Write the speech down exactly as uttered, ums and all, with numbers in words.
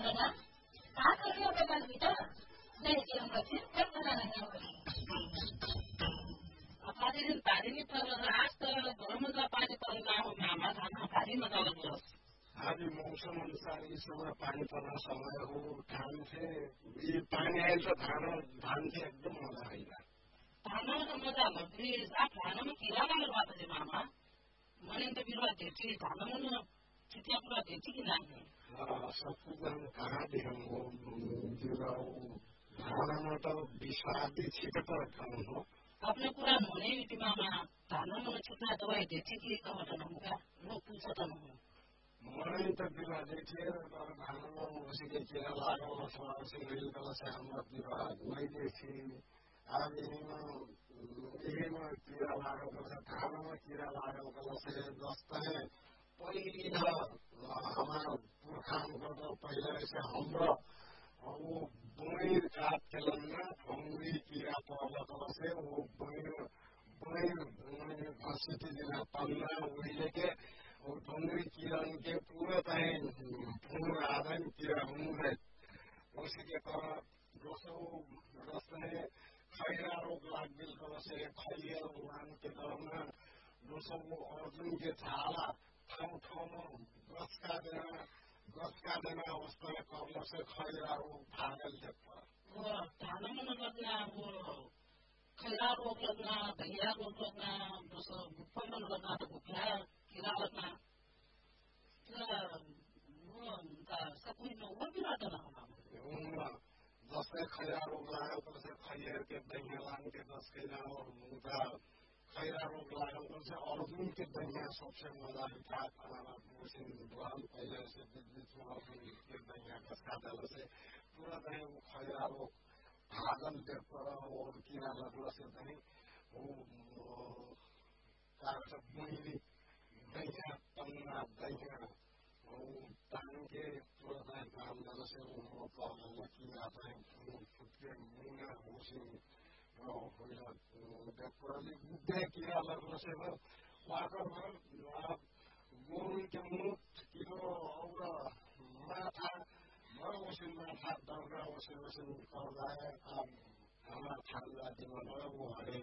ना कहाँ करिए बेकार बेटा नहीं कि हम बच्चे तब बना नहीं पानी दिन पानी नहीं पर्न आज त घरमा पानी पर्न हो मामा धान पानी नजाला आज मौसम अनुसार इस समय पानी पर्न समय हो धान से ये पानी आए तो धान धान से एकदम मजा आएगा धान में मजा आएगा फिर आप धान में कीड़ा लगे बात है मामा मैंने तो बिरवा देती धान में चिटिया पूरा देती कि नहीं हाँ सब कुछ हम कहाँ भी हम वो बिरवा धान में तो विषादी छिटक रखा हो अपने पूरा होने भी मामा धान में छिटना दवाई देती कि कहाँ तो होगा वो पूछा तो नहीं मैंने तो बिरवा देती है और धान में उसी के कीड़ा लगा हुआ थोड़ा से मिल गया से हम बिरवा नहीं देखी अब यही में कीड़ा लगा हुआ से धान में कीड़ा लगा हुआ से दोस्त है पहिला हमारा पुरखा को पहले से हम वो बुनीर काट के लगना भंगी कीड़ा पड़ला से वो बुनीर बुनीर घसीटी देना पन्ना वही लेके और भंगी कीड़ा के पूरे टाइम फूल आदम कीड़ा होंगे उसी के कारण दोस्तों रास्ते खैरा रोग लाग बिल कर से खैया उड़ान के दौरान दोस्तों वो अर्जुन के झाला ठाव ठाव गस का देना गस का देना उसमें करने से खैरा रोग भागल जाता वो धान में लगना वो खैरा रोग लगना दहिया रोग लगना दोस्तों गुप्पा में लगना तो गुप्पा कीड़ा लगना वो सब कुछ वो भी रहता ना जैसे खैरा रोग लगा तो से खैर के दहिया लान के दस के ना और उनका खैरा रोग लगा तो से अर्जुन के दहिया सबसे मजा उठा खाना मशीन दुआन पहले से बीच में अर्जुन के दहिया कसका डाल से पूरा दही वो खैरा रोग भागल के पर और कीड़ा लगला से दही वो कार से बुनी दहिया पन्ना दहिया तान के पूरा काम लगा से वो प्रॉब्लम की आता है खुद के मुंह में होशी हो गया पूरा बुद्धे कीड़ा लगने से वो वाकर आप गोरू के मुख किलो और माथा बड़ा वैसे माथा दौड़ा वैसे वैसे कर रहा है अब हमारा ठाकुर जीवन वो हरे